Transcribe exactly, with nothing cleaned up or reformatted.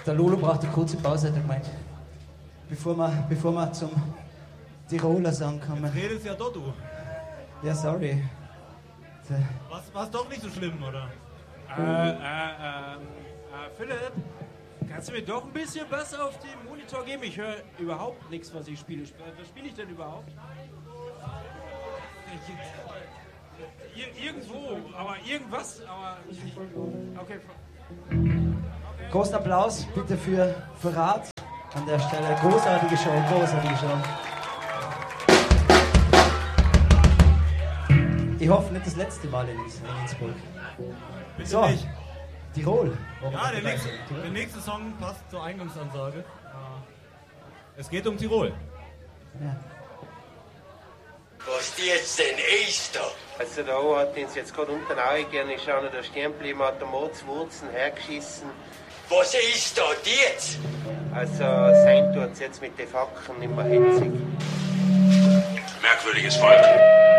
Der Lolo braucht eine kurze Pause, hat er gemeint. Bevor wir, bevor wir zum Tiroler Song kommen. Jetzt redest ja doch, du. Ja, sorry. War es doch nicht so schlimm, oder? Äh, äh, äh, äh, Philipp, kannst du mir doch ein bisschen was auf den Monitor geben? Ich höre überhaupt nichts, was ich spiele. Was spiele ich denn überhaupt? Ir irgendwo, aber irgendwas, aber... Okay. Großen Applaus bitte für, für Rat an der Stelle. Großartige Show, großartige Show. Ich hoffe nicht das letzte Mal in Innsbruck. Bitte so, nicht. Tirol. Ja, der nächste, der nächste Song passt zur Eingangsansage. Es geht um Tirol. Ja. Was jetzt denn ist da? Also da oben hat uns jetzt gerade unten auch gerne schauen, der Sternblim hat der Mordswurzen hergeschissen. Was ist da jetzt? Also sein tut's jetzt mit den Fackeln immer hitzig. Merkwürdiges Volk.